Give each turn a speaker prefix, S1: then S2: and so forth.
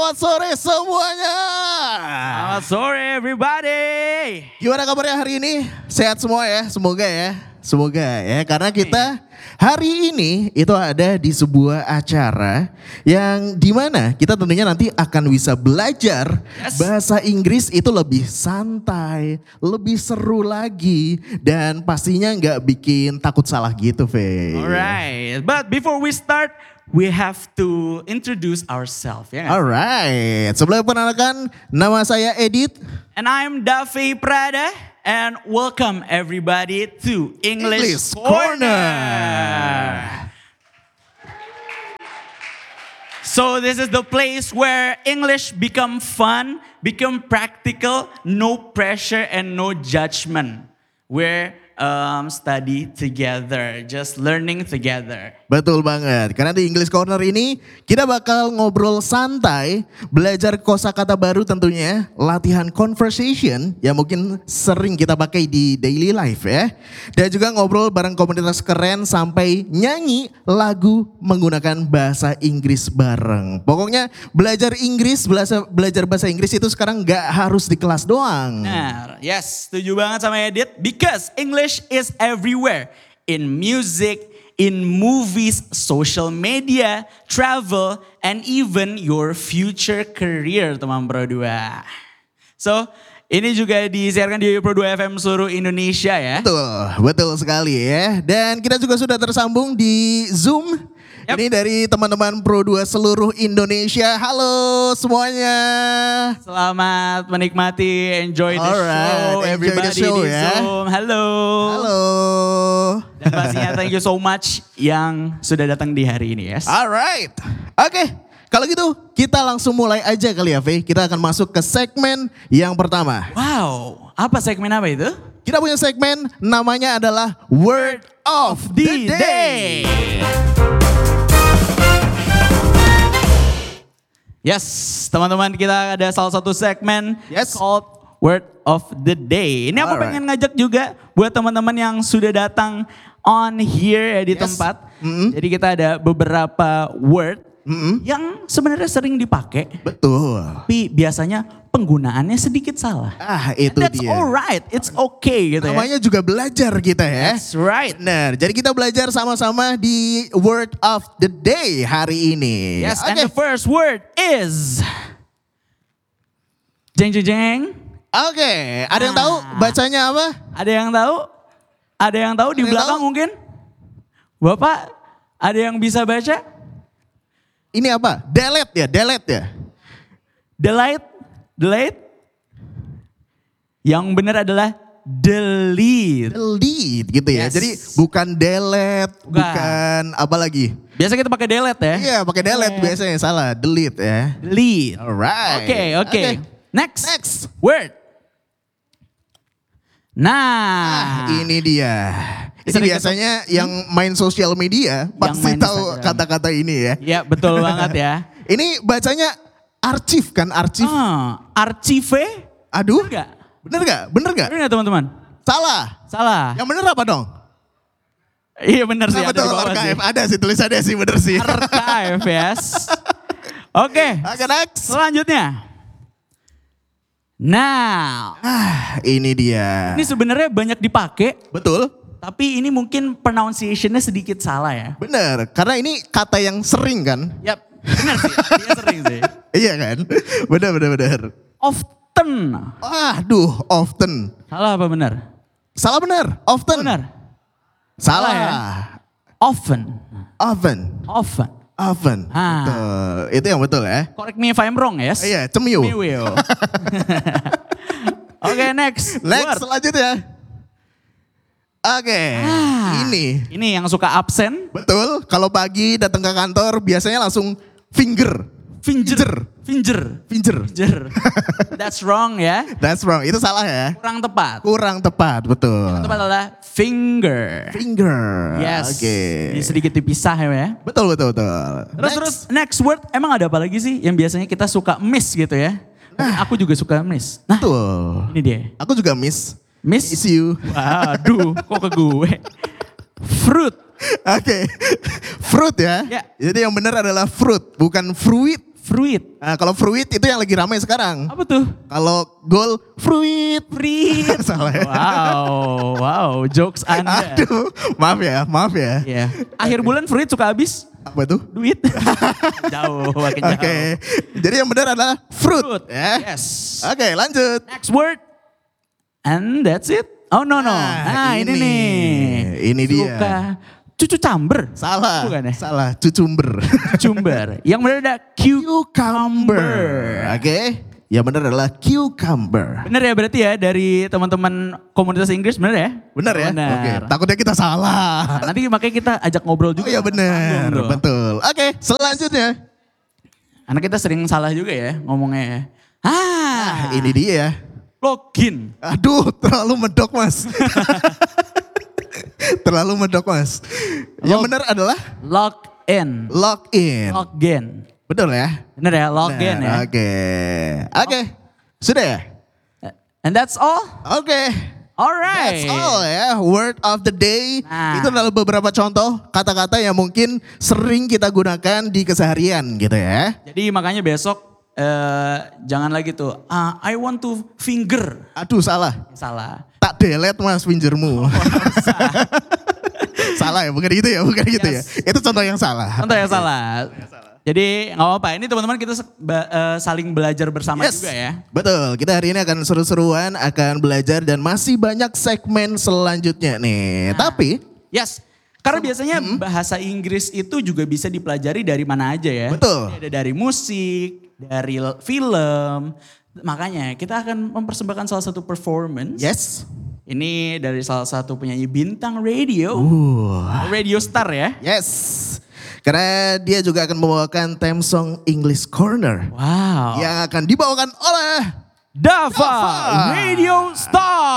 S1: Selamat sore semuanya.
S2: Selamat sore everybody.
S1: Gimana kabarnya hari ini? Sehat semua ya? Semoga ya. Karena kita hari ini itu ada di sebuah acara yang dimana kita tentunya nanti akan bisa belajar bahasa Inggris itu lebih santai, lebih seru lagi, dan pastinya nggak bikin takut salah gitu, Fe.
S2: Alright, but before we start, we have to introduce ourselves. Ya?
S1: Alright, sebelum perkenalkan, nama saya Edit.
S2: And I'm Davi Prada. And welcome everybody to English Corner. So this is the place where English become fun, become practical, no pressure and no judgment. Where study together, just learning together.
S1: Betul banget, karena di English Corner ini kita bakal ngobrol santai, belajar kosakata baru tentunya, latihan conversation yang mungkin sering kita pakai di daily life ya. Dan juga ngobrol bareng komunitas keren sampai nyanyi lagu menggunakan bahasa Inggris bareng. Pokoknya belajar Inggris, belajar bahasa Inggris itu sekarang gak harus di kelas doang.
S2: Nah, yes, setuju banget sama Edit. Because English is everywhere. In music, in movies, social media, travel, and even your future career, teman Pro 2. So, ini juga disiarkan di Pro 2 FM seluruh Indonesia ya.
S1: Betul sekali ya. Dan kita juga sudah tersambung di Zoom. Yep. Ini dari teman-teman Pro 2 seluruh Indonesia. Halo semuanya.
S2: Selamat menikmati, enjoy the show. Everybody di Zoom. Halo. Dan pastinya thank you so much yang sudah datang di hari ini ya.
S1: Alright. Oke. Kalau gitu kita langsung mulai aja kali ya, Fe. Kita akan masuk ke segmen yang pertama.
S2: Wow, apa segmen apa itu?
S1: Kita punya segmen namanya adalah Word of the Day.
S2: Yes, teman-teman, kita ada salah satu segmen called Word of the Day. Ini aku pengen ngajak juga buat teman-teman yang sudah datang on here ya di tempat. Jadi kita ada beberapa word yang sebenarnya sering dipakai.
S1: Betul.
S2: Tapi biasanya penggunaannya sedikit salah.
S1: Itu
S2: That's
S1: dia.
S2: Alright, it's okay gitu.
S1: Namanya juga belajar kita ya.
S2: That's right.
S1: Benar, jadi kita belajar sama-sama di Word of the Day hari ini.
S2: Yes, and the first word is jeng jeng jeng.
S1: Oke, ada yang tahu bacanya apa?
S2: Ada yang tahu? Ada yang tahu di belakang mungkin? Bapak, ada yang bisa baca?
S1: Ini apa? Delete ya.
S2: Delete. Yang benar adalah delete.
S1: Delete gitu ya. Jadi bukan delete, bukan apa lagi?
S2: Biasa kita pakai delete ya.
S1: Iya, pakai delete biasanya, salah. Delete ya.
S2: Delete.
S1: Alright.
S2: Oke. Next word. Nah,
S1: ini dia. Ini biasanya yang main sosial media pasti tahu kata-kata ini ya.
S2: Iya, betul banget ya.
S1: Ini bacanya arsip kan, arsip.
S2: Archive?
S1: Aduh.
S2: Bener gak
S1: Bener gak
S2: teman-teman? Salah.
S1: Yang bener apa dong?
S2: Iya bener sih.
S1: Betul, archive. Ada sih tulisannya sih, bener sih.
S2: Archive, yes. Oke,
S1: next.
S2: Selanjutnya. Now.
S1: Ini dia.
S2: Ini sebenarnya banyak dipakai.
S1: Betul.
S2: Tapi ini mungkin pronunciation-nya sedikit salah ya.
S1: Bener, karena ini kata yang sering kan.
S2: Yap, bener sih. Dia sering sih.
S1: Iya kan? Bener.
S2: Often.
S1: Often.
S2: Salah apa benar?
S1: Salah benar, often.
S2: Benar.
S1: Salah
S2: ya? Often.
S1: Betul. Itu yang betul ya.
S2: Correct me if I'm wrong, yes?
S1: Iya, cemiu.
S2: Oke, next.
S1: Next, selanjutnya. Oke,
S2: Ini yang suka absen.
S1: Betul, kalau pagi datang ke kantor biasanya langsung finger.
S2: That's wrong ya.
S1: That's wrong, itu salah ya.
S2: Kurang tepat,
S1: betul.
S2: Yang tepat adalah finger. Yes.
S1: Oke.
S2: Ini sedikit dipisah ya.
S1: Betul.
S2: Terus next word, emang ada apa lagi sih yang biasanya kita suka miss gitu ya? Aku juga suka miss. Nah,
S1: betul.
S2: Ini dia.
S1: Aku juga miss you.
S2: Waduh, kok ke gue. Fruit.
S1: Oke. Fruit ya. Jadi yang benar adalah fruit, bukan fruit.
S2: Fruit.
S1: Nah, kalau fruit itu yang lagi ramai sekarang.
S2: Apa tuh?
S1: Kalau goal fruit.
S2: Fruit.
S1: Salah ya.
S2: Wow, jokes Anda.
S1: Aduh, maaf ya.
S2: Iya. Akhir bulan fruit suka habis
S1: Apa tuh?
S2: duit. Jauh, makin jauh.
S1: Oke, jadi yang benar adalah fruit.
S2: Fruit.
S1: Ya.
S2: Yes.
S1: Oke, lanjut.
S2: Next word. And that's it. Oh no. Nah, ini nih.
S1: Ini dia.
S2: Suka cucu camber.
S1: Salah.
S2: Bukan ya?
S1: Salah, cucumber.
S2: Cucumber. Yang benar ada cucumber.
S1: Oke. Yang benar adalah cucumber.
S2: Bener ya berarti ya dari teman-teman komunitas Inggris bener ya?
S1: Benar ya?
S2: Benar.
S1: Oke. Takutnya kita salah.
S2: Nanti makanya kita ajak ngobrol
S1: Oh
S2: juga.
S1: iya benar,
S2: Sambung dong.
S1: betul. Oke, selanjutnya.
S2: Karena kita sering salah juga ya ngomongnya ya.
S1: Ini dia.
S2: Login.
S1: Aduh, terlalu medok mas. Terlalu medok mas. Yang benar adalah
S2: Login.
S1: login.
S2: Login.
S1: Betul ya?
S2: Bener ya login ya.
S1: Oke. Sudah ya?
S2: And that's all?
S1: Oke.
S2: Alright.
S1: That's all ya, word of the day.
S2: Nah.
S1: Itu adalah beberapa contoh kata-kata yang mungkin sering kita gunakan di keseharian gitu ya.
S2: Jadi makanya besok jangan lagi tuh, I want to finger.
S1: Aduh salah,
S2: Salah.
S1: tak delete mas fingermu. Salah ya, bukan gitu ya, bukan gitu ya. Itu contoh yang salah.
S2: Contoh yang salah. Jadi nggak apa-apa, ini teman-teman kita saling belajar bersama juga ya.
S1: Betul, kita hari ini akan seru-seruan, akan belajar dan masih banyak segmen selanjutnya nih. Tapi,
S2: Yes, karena biasanya bahasa Inggris itu juga bisa dipelajari dari mana aja ya.
S1: Betul.
S2: Ada dari musik, dari film. Makanya kita akan mempersembahkan salah satu performance.
S1: yes.
S2: Ini dari salah satu penyanyi bintang radio. Radio Star ya.
S1: Yes. Karena dia juga akan membawakan theme song English Corner.
S2: Wow.
S1: Yang akan dibawakan oleh
S2: Dava Radio Star.